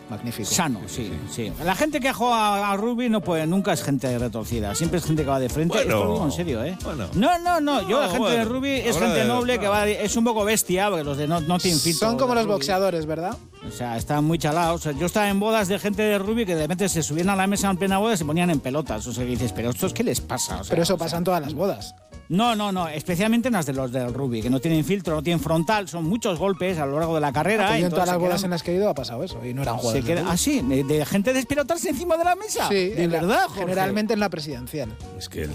magnífico. Sano, sí. La gente que juega a rugby no puede, nunca es gente retorcida, siempre es gente que va de frente. Bueno, esto lo digo en serio, ¿eh? Bueno. No, yo la gente de rugby es gente noble que va, es un poco bestia, porque los de no tienen filtro. Son como los boxeadores, ¿verdad? O sea, están muy chalados. O sea, yo estaba en bodas de gente de rugby que de repente se subían a la mesa en plena boda y se ponían en pelotas. O sea, que dices, pero ¿estos qué les pasa? O sea, Pero eso pasa en todas las bodas. No, especialmente en las de los del rugby, que no tienen filtro, no tienen frontal, son muchos golpes a lo largo de la carrera. Yo en todas las bodas en las que he ido ha pasado eso, y no eran jugadores. Sí, de gente despilotarse encima de la mesa. Sí, de verdad, Jorge. Generalmente en la presidencial. Es que,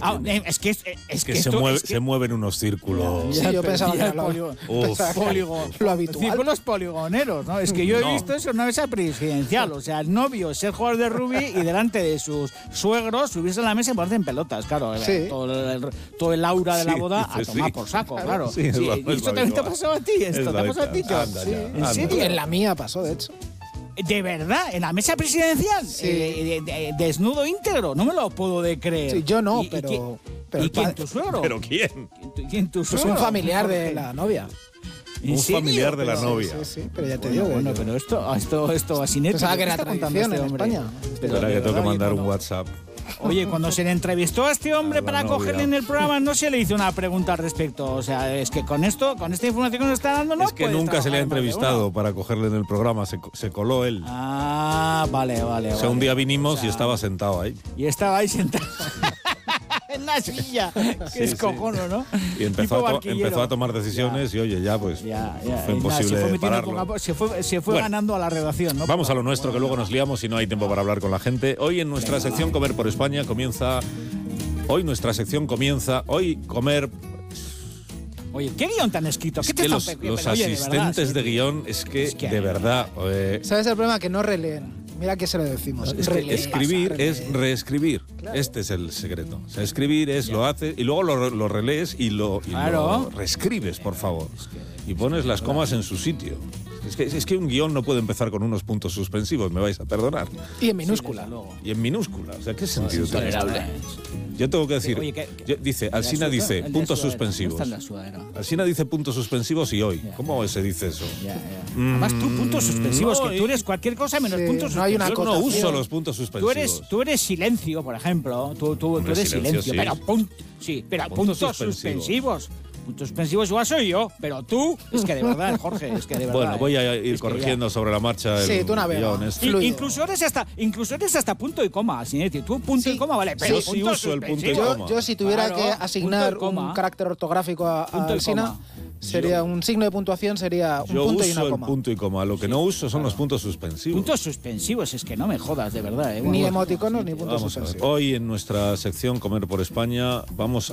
se mueven unos círculos. Sí, yo pensaba que era lo habitual. Círculos poligoneros, ¿no? Es que yo he visto eso en una mesa presidencial. O sea, el novio ser jugador de rugby y delante de sus suegros subirse a la mesa y ponerse en pelotas, claro. Sí. Todo el aura de la boda a tomar por saco, claro. Sí, ¿Y esto también te ha pasado a ti? ¿Esto te ha pasado a ti, John? ¿En serio? En la mía pasó, de hecho. ¿De verdad? ¿En la mesa presidencial? Sí. ¿Desnudo íntegro? No me lo puedo de creer. Sí, yo no, pero ¿Y quién, tu suegro? ¿Pero quién? ¿Quién tu Pues suegro? un familiar de la novia. Un familiar de la novia. Sí, pero ya te digo. Bueno, pero esto así neto. Pensaba que era tradición en España. Pero ahora que tengo que mandar un WhatsApp. Oye, cuando se le entrevistó a este hombre para cogerle en el programa, no se le hizo una pregunta al respecto. O sea, es que con esta información que nos está dando, no es que nunca se le ha entrevistado para cogerle en el programa, se coló él. Ah, vale. O sea, un día vinimos y estaba sentado ahí. Y estaba ahí sentado. En la silla, que es cojono, ¿no? Y empezó a tomar decisiones y oye, ya pues fue imposible pararlo. Se fue ganando a la redacción, ¿no? Vamos a lo nuestro, que luego nos liamos y no hay tiempo para hablar con la gente. Hoy en nuestra sección Comer por España comienza... Hoy comer... Oye, ¿qué guión te han escrito? ¿Qué te los asistentes de guión, es que de verdad... ¿Sabes el problema? Que no releen. Mira que se lo decimos. Es que escribir es reescribir. Claro. Este es el secreto. O sea, escribir es lo haces y luego lo relees y lo reescribes, por favor. Y pones las comas en su sitio. Es que un guión no puede empezar con unos puntos suspensivos, me vais a perdonar. Y en minúscula. Y en minúscula. O sea, ¿qué sentido tiene esto? Yo tengo que decir, dice, Alsina dice puntos suspensivos. Alsina dice puntos suspensivos y hoy. ¿Cómo se dice eso? Además tú puntos suspensivos, que tú eres cualquier cosa menos puntos suspensivos. No hay una Yo no uso los puntos suspensivos. Tú eres silencio, por ejemplo. Tú eres silencio. Sí. Pero puntos suspensivos. Puntos suspensivos igual soy yo, pero tú, es que de verdad, Jorge, es que de verdad. Bueno, voy a ir corrigiendo sobre la marcha. Tú navegas. Incluso eres hasta punto y coma, Sinetti. Tú punto y coma, vale, pero sí uso el punto y coma. Yo si tuviera que asignar un carácter ortográfico a Alsina, sería un signo de puntuación, sería un punto y una coma. Yo uso el punto y coma. Lo que no uso son los puntos suspensivos. Puntos suspensivos, es que no me jodas, de verdad. Ni emoticonos ni puntos suspensivos. Hoy en nuestra sección Comer por España vamos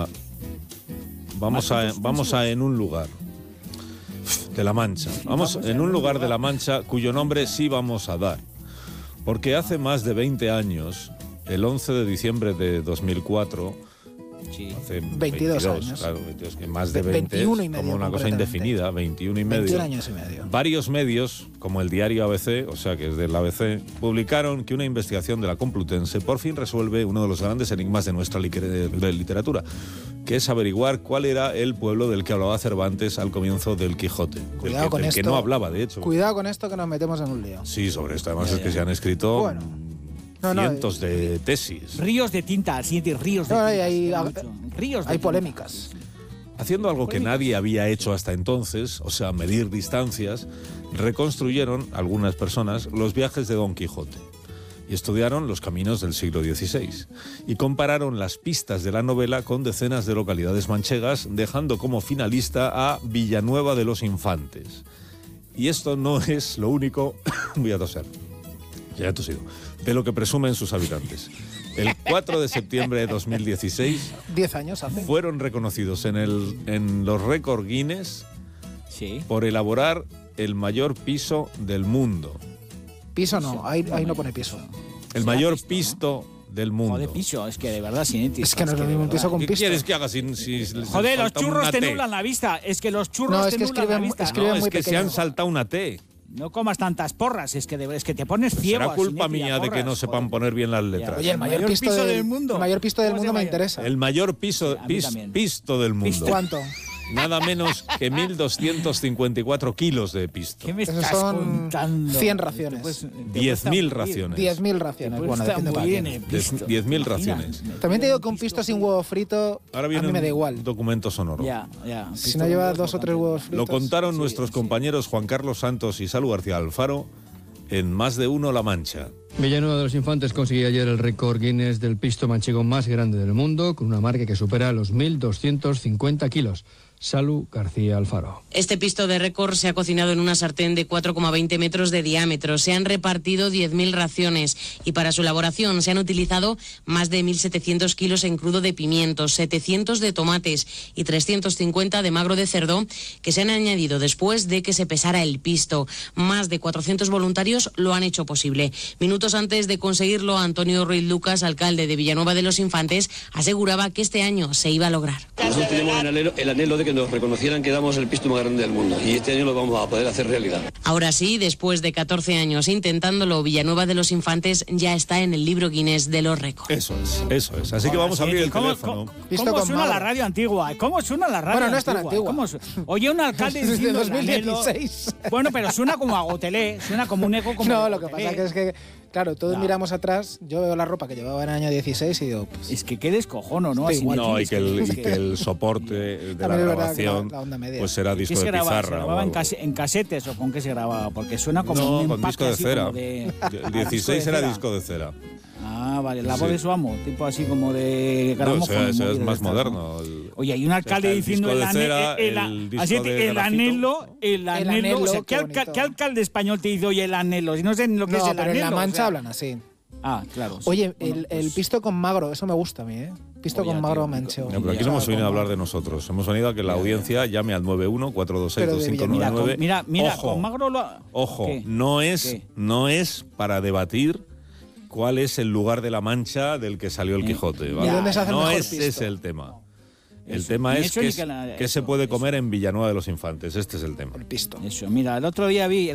a en un lugar de La Mancha. Vamos en un lugar de La Mancha cuyo nombre sí vamos a dar. Porque hace más de 20 años, el 11 de diciembre de 2004, hace 22 años. Claro, más de 20, 21 y medio, como una cosa indefinida, 21 y medio. 21 años y medio. Varios medios, como el diario ABC, o sea que es del ABC, publicaron que una investigación de la Complutense por fin resuelve uno de los grandes enigmas de nuestra literatura, que es averiguar cuál era el pueblo del que hablaba Cervantes al comienzo del Quijote. Cuidado con esto. Que no hablaba, de hecho. Cuidado con esto que nos metemos en un lío. Sí, sobre esto. Además es que se han escrito cientos de tesis. Ríos de tinta, ríos de tinta. Hay polémicas. Haciendo algo que nadie había hecho hasta entonces, o sea, medir distancias, reconstruyeron algunas personas los viajes de Don Quijote y estudiaron los caminos del siglo XVI y compararon las pistas de la novela con decenas de localidades manchegas, dejando como finalista a Villanueva de los Infantes. Y esto no es lo único, voy a toser, ya he tosido, de lo que presumen sus habitantes. El 4 de septiembre de 2016, 10 años hace, fueron reconocidos en los récord Guinness por elaborar el mayor piso del mundo. Piso no, ahí no pone piso. El mayor piso del mundo. Joder, piso, es que de verdad, Sinetti. Es que no es lo mismo un piso con piso. ¿Qué quieres que haga si joder, los churros te nublan la vista. Es que los churros te nublan la vista. Es que se han saltado una T. No comas tantas porras, es que te pones ciego. Será culpa mía de que no sepan poner bien las letras. Oye, el mayor piso del mundo. El mayor piso del mundo me interesa. El mayor piso del mundo. ¿Cuánto? nada menos que 1.254 kilos de pisto. ¿Qué me Esos estás son contando? 100 raciones. 10.000 raciones. 10.000 raciones. Bueno, depende para quién. 10.000 raciones. También te digo que un pisto sin huevo frito Ahora a viene mí me da igual. un documento sonoro. Ya. Si no lleva 2 o 3 huevos fritos. Lo contaron nuestros compañeros Juan Carlos Santos y Salud García Alfaro en Más de Uno La Mancha. Villanueva de los Infantes consiguió ayer el récord Guinness del pisto manchego más grande del mundo, con una marca que supera los 1.250 kilos. Salud García Alfaro. Este pisto de récord se ha cocinado en una sartén de 4,20 metros de diámetro. Se han repartido 10.000 raciones y para su elaboración se han utilizado más de 1.700 kilos en crudo de pimientos, 700 de tomates y 350 de magro de cerdo que se han añadido después de que se pesara el pisto. Más de 400 voluntarios lo han hecho posible. Minutos antes de conseguirlo, Antonio Ruiz Lucas, alcalde de Villanueva de los Infantes, aseguraba que este año se iba a lograr. Nosotros tenemos el anhelo de que nos reconocieran que damos el pisto más grande del mundo y este año lo vamos a poder hacer realidad. Ahora sí, después de 14 años intentándolo, Villanueva de los Infantes ya está en el libro Guinness de los récords. Eso es. Así que vamos a abrir el teléfono. ¿Cómo suena la radio antigua? ¿Cómo suena la radio Bueno, no es tan antigua. Oye, un alcalde Desde diciendo 2016. Bueno, pero suena como a Gotelé, suena como un eco como No, de lo que Gotelé. pasa que es que, claro, todos miramos atrás, yo veo la ropa que llevaba en el año 16 y digo, pues... Es que qué descojono, ¿no? Sí, Así igual. No, y es que el soporte de la También es verdad que grabación la onda media. pues será ¿Qué disco se de grababa? ¿Se pizarra. grababa o algo. en casetes o con qué se grababa? Porque suena como No, un con empaque disco de así cera. como de... El 16 era cera. disco de cera. Ah, vale, la Sí. voz de su amo, tipo así como de No, gramófono. ese es móvil más de estas, ¿no? moderno. Oye, hay un alcalde está el diciendo disco de cera, el disco así, de el grafito. anhelo, el anhelo. O sea, qué ¿qué alcalde español te dice, oye, el anhelo? Si no sé ni lo que es No, el pero anhelo. en La o Mancha sea. hablan así. Ah, claro. sí. Oye, Bueno, el pues, pisto con magro, eso me gusta a mí, ¿eh? Pisto Oye, con magro tío, manchego. No, pero aquí no hemos venido a hablar de nosotros. Hemos venido a que la audiencia llame al 91-426-2599. Mira, Ojo, con magro lo... ojo, ¿Qué? no ¿Qué? es para debatir cuál es el lugar de la Mancha del que salió el Quijote. ¿vale? ¿Y dónde se hace el no mejor ese pisto? es el tema. El Eso, tema ni es eso ni que la- qué se eso, puede eso. comer en Villanueva de los Infantes. Este es el tema. El pisto. Eso, mira, el otro día vi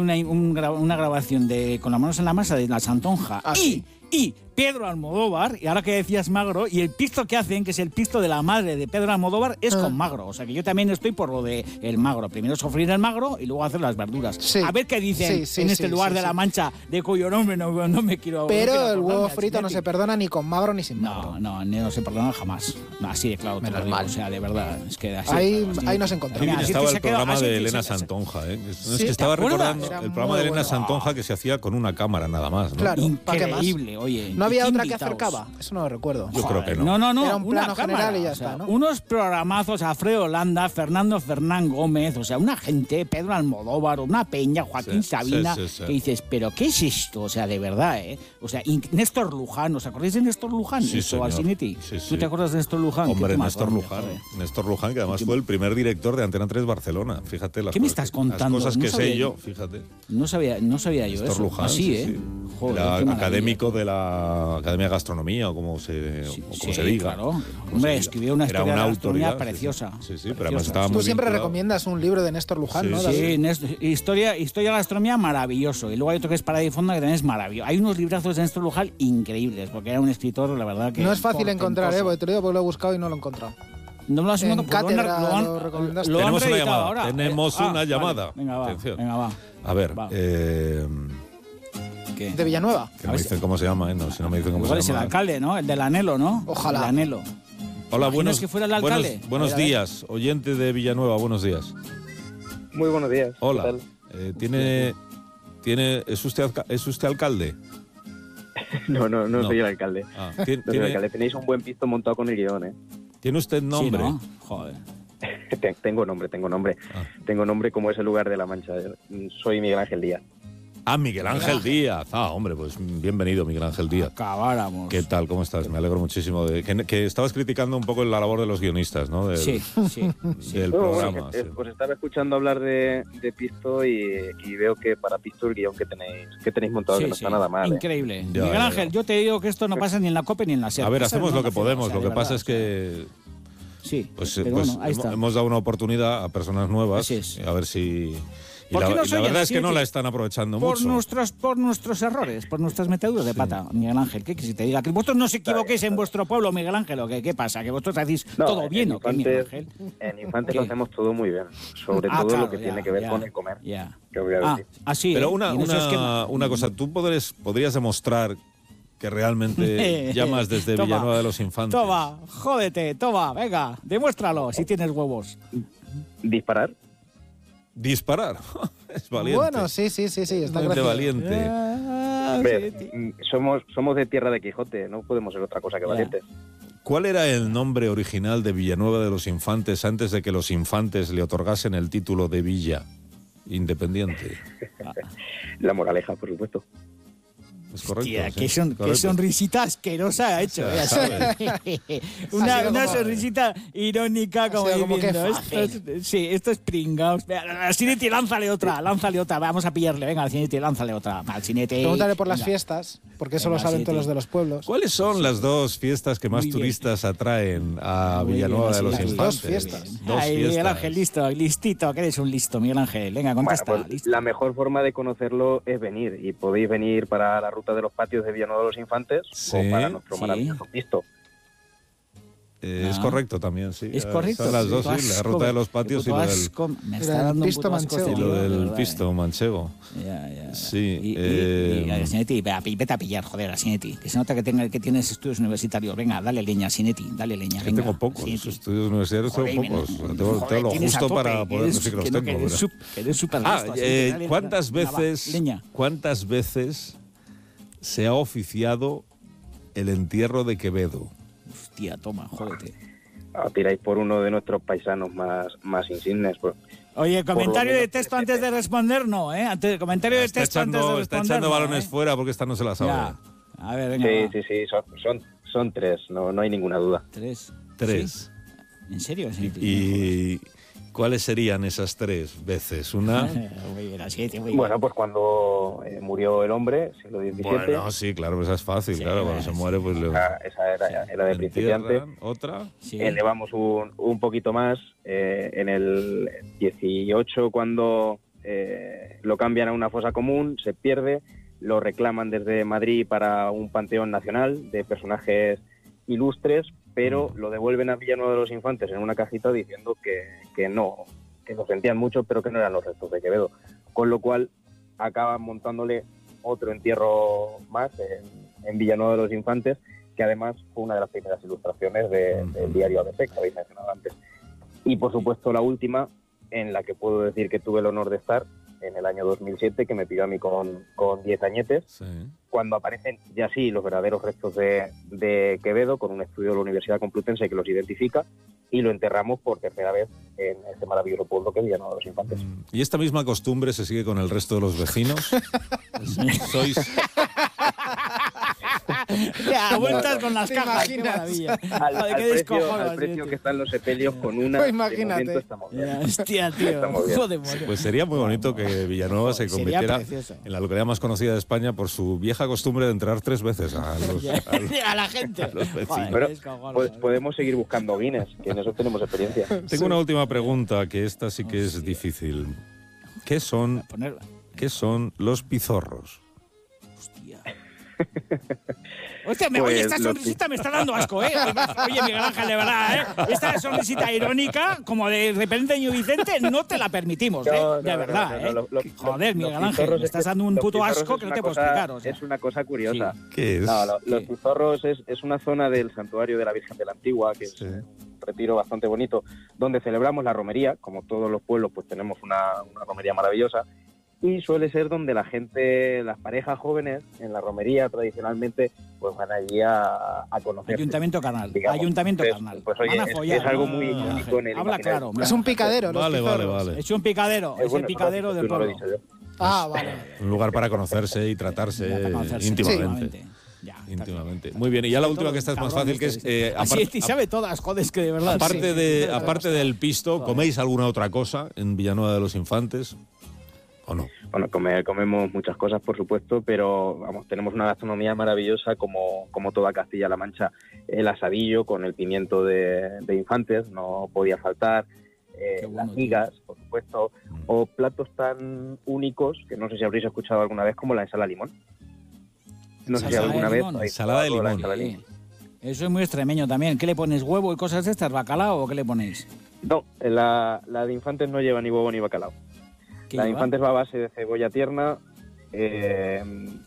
una grabación de Con las manos en la masa de La Santonja Ah, sí. y Pedro Almodóvar, y ahora que decías magro, y el pisto que hacen, que es el pisto de la madre de Pedro Almodóvar, es con magro. O sea que yo también estoy por lo de el magro. Primero sofreír el magro y luego hacer las verduras. Sí. A ver qué dicen Sí, en este lugar de La sí. Mancha, de cuyo nombre no me quiero... no quiero Pero el acordarme, huevo al frito no Chinetti. se perdona ni con magro ni sin magro. No se perdona jamás. No, así de claro te lo Menos digo. mal. O sea, de verdad. Es que así, Ahí nos Qué encontramos. bien Mira, así estaba que el se ha quedado- programa así de que Elena se- Santonja. ¿eh? Es Sí, que estaba ¿te acuerdas? recordando Era el programa de muy Elena bueno. Santonja que se hacía con una cámara nada más. ¿no? Claro. ¿para qué más? Increíble, oye. ¿No había ¿y qué otra que invitados? acercaba? Eso no lo recuerdo. Yo creo que no. No. Era un una plano cámara, general y ya o sea, está, ¿no? Unos programazos, Alfredo Holanda, Fernando Fernán Gómez, o sea, una gente, Pedro Almodóvar, una peña, Joaquín Sí, Sabina, sí, sí. que dices, ¿pero qué es esto? O sea, de verdad, ¿eh? O sea, Néstor Luján, ¿os acordáis de Néstor Luján? Sí, Esto, señor. Alcinetti. Sí, sí. ¿Tú te acuerdas de Néstor Luján? Hombre, ¿Qué te Néstor acuerdas, Luján. joder? Néstor Luján, que además fue el primer director de Antena 3 Barcelona. Fíjate las ¿Qué me cosas estás contando? Las cosas No que sabía sé yo. yo, fíjate. No sabía yo Néstor eso. Luján, Así, sí, ¿eh? sí. Joder, Era qué maravilla. académico de la Academia de Gastronomía, o como se diga. Claro. Como Hombre, se diga. escribió una Era historia de una la gastronomía autoridad, preciosa. Sí, pero además estaba Tú muy siempre vinculado. recomiendas un libro de Néstor Luján, Sí, ¿no? sí. David? Sí, historia de la gastronomía maravilloso. Y luego hay otro que es Parada y Fonda, que también es maravilloso. Hay unos librazos de Néstor Luján increíbles, porque era un escritor, la verdad que... No es fácil encontrar, portentoso. porque te lo digo porque lo he buscado y no lo he encontrado. No lo has En encontrado, porque cátedra lo recomendaste. lo han Tenemos una reeditado llamada, ahora. tenemos una vale. llamada. Venga, va. Atención. Venga, va. A ver, Va. ¿Qué? De Villanueva. que no me dicen cómo se llama, no, si no me dicen cómo Igual se es el llama. alcalde, ¿no? El del Anhelo, ¿no? Ojalá. El Anhelo. Hola, ¿Imaginas buenos, que fuera el alcalde? buenos A ver. días, oyente de Villanueva, buenos días. Muy buenos días. ¿Qué Hola, tal? ¿es usted alcalde? No No. soy el alcalde. Ah, No soy el ¿tiene, alcalde. Tenéis un buen pisto montado con el guión, ¿eh? ¿Tiene usted nombre? Sí, ¿no? Joder. Tengo nombre. Ah. Tengo nombre como es el lugar de La Mancha. Soy Miguel Ángel Díaz. Ah, Miguel Ángel Díaz. Ah, hombre, pues bienvenido, Miguel Ángel Díaz. Acabáramos. ¿Qué tal? ¿Cómo estás? Me alegro muchísimo de que estabas criticando un poco la labor de los guionistas, ¿no? Sí. Del No, programa. bueno, sí. os estaba escuchando hablar de pisto y veo que para pisto el guión que tenéis montado que no está nada mal. ¿eh? Increíble. Ya, Miguel ya, Ángel, ya. yo te digo que esto no pasa ni en la COPE ni en la SER. A ver, Pasa hacemos en lo Onda que Cero, podemos. o sea, Lo que de pasa verdad, es que Sí, pues pero bueno, ahí está. hemos dado una oportunidad a personas nuevas. Así es. A ver si Y la verdad es que no la están aprovechando por mucho. Por nuestros errores, por nuestras meteduras de pata, Miguel Ángel. ¿Qué quieres que te diga? Que vosotros no os equivoquéis en vuestro pueblo, Miguel Ángel, ¿o qué pasa? ¿Que vosotros hacéis todo bien o qué, Miguel Ángel? En Infantes lo hacemos todo muy bien, sobre todo claro, lo que tiene que ver con el comer. Que voy a decir. Así, pero una cosa, tú podrías demostrar que realmente llamas desde Villanueva de los Infantes. Toma, jódete, venga, demuéstralo si tienes huevos. ¿Disparar? Es valiente. Bueno, sí, está muy valiente. Somos de tierra de Quijote, no podemos ser otra cosa que valientes. ¿Cuál era el nombre original de Villanueva de los Infantes antes de que los Infantes le otorgasen el título de villa independiente? La Moraleja, por supuesto. Es correcto. Hostia, qué sonrisita asquerosa ha hecho. Una sonrisita irónica, como diciendo. Esto es pringaos. Al Sineti, lánzale otra. Vamos a pillarle. Venga, al Sineti, lánzale otra. Al Sineti. Pregúntale por las fiestas, porque eso lo saben todos los de los pueblos. ¿Cuáles son las dos fiestas que más turistas atraen a Villanueva de los Infantes? Dos fiestas. Miguel Ángel, listito, que eres un listo, Miguel Ángel. Venga, contesta. Bueno, pues la mejor forma de conocerlo es venir, y podéis venir para la ruta de los patios de Villanueva de los Infantes o para nuestro maravilloso pisto. Es correcto también, sí. Es correcto. Son las dos, sí, la ruta de los patios y lo del, me está dando pisto manchego. Y lo del pisto manchego. Ya. Sí. Y Sineti, vete a pillar, joder, a Sineti. Que se nota que tienes estudios universitarios. Venga, dale leña, Sineti, dale leña. Que tengo pocos estudios universitarios, tengo pocos. Tengo lo justo para poder decir que los tengo. Eres súper listo. ¿Cuántas veces se ha oficiado el entierro de Quevedo? Hostia, toma, jódete. Tiráis por uno de nuestros paisanos más insignes. Oye, comentario de texto antes de responder, no, ¿eh? Comentario de texto antes de responder. Está echando balones fuera porque esta no se la sabe. Ya. A ver, venga. Sí, son tres, no hay ninguna duda. Tres. ¿Sí? ¿En serio? ¿Y cuáles serían esas tres veces? Una... Bueno, pues cuando murió el hombre, siglo XVII. Bueno, sí, claro, esa es fácil, claro, cuando se muere, pues... Esa era de principiante. ¿Otra? Sí. Elevamos un poquito más. En el 18, cuando lo cambian a una fosa común, se pierde, lo reclaman desde Madrid para un panteón nacional de personajes ilustres, pero lo devuelven a Villanueva de los Infantes en una cajita diciendo que no, que lo sentían mucho, pero que no eran los restos de Quevedo. Con lo cual acaban montándole otro entierro más en Villanueva de los Infantes, que además fue una de las primeras ilustraciones del diario ABC, que habéis mencionado antes. Y por supuesto la última, en la que puedo decir que tuve el honor de estar, en el año 2007, que me pidió a mí con 10 añetes, cuando aparecen ya sí los verdaderos restos de Quevedo, con un estudio de la Universidad Complutense que los identifica, y lo enterramos por tercera vez en este maravilloso pueblo que es Villanueva de los Infantes. ¿Y esta misma costumbre se sigue con el resto de los vecinos? ¿Sois...? Ya, vueltas con las cajas, qué maravilla. Al precio que están los sepelios con una... Pues imagínate. Hostia, tío. Pues sería muy bonito que Villanueva se convirtiera en la localidad más conocida de España por su vieja costumbre de enterrar 3 veces a la gente. A los vecinos. Pero podemos seguir buscando Guinness, que en eso tenemos experiencia. Tengo una última pregunta, que esta sí que es difícil. ¿Qué son los pizorros? Hostia, oye, esta sonrisita me está dando asco, ¿eh? Oye, Miguel Ángel, de verdad, ¿eh? Esta sonrisita irónica, como de repente Ño Vicente, no te la permitimos, ¿eh? De verdad, ¿eh? Joder, Miguel Ángel, me estás dando un puto asco que no te puedo explicar. O sea. Es una cosa curiosa. Sí. ¿Qué es? Los pizorros es una zona del santuario de la Virgen de la Antigua, que es un retiro bastante bonito, donde celebramos la romería. Como todos los pueblos, pues tenemos una romería maravillosa. Y suele ser donde la gente, las parejas jóvenes, en la romería tradicionalmente, pues van allí a conocer. Ayuntamiento carnal. Pues oye, es algo muy icónico en el habla claro. Es un picadero. Vale. Es un picadero. Es el picadero del pueblo. Vale. Un lugar para conocerse y tratarse íntimamente. Íntimamente. Muy bien, y ya la última, que esta es más fácil, que es... Así sabe todas, joder, es que de verdad... Aparte del pisto, ¿coméis alguna otra cosa en Villanueva de los Infantes? ¿O no? Bueno, comemos muchas cosas, por supuesto, pero vamos, tenemos una gastronomía maravillosa como toda Castilla-La Mancha. El asadillo con el pimiento de Infantes no podía faltar. las migas, por supuesto, o platos tan únicos que no sé si habréis escuchado alguna vez como la ensalada de limón. No sé si alguna vez... Ensalada de limón. Eso es muy extremeño también. ¿Qué le pones, huevo y cosas de estas, bacalao o qué le ponéis? No, la de Infantes no lleva ni huevo ni bacalao. La de Infantes va a base de cebolla tierna,